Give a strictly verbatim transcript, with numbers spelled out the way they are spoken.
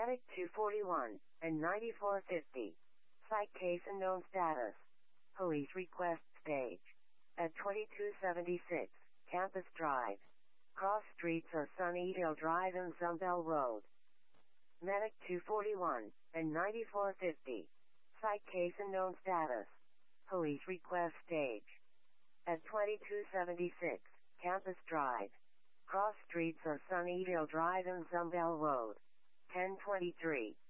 Medic two forty-one and ninety-four fifty. Site case unknown status. Police request stage. At twenty-two seventy-six, Campus Drive. Cross streets are Sunny Hill Drive and Zumbell Road. Medic two forty-one and ninety-four fifty. Site case unknown status. Police request stage. At twenty-two seventy-six, Campus Drive. Cross streets are Sunny Hill Drive and Zumbell Road. ten twenty-three.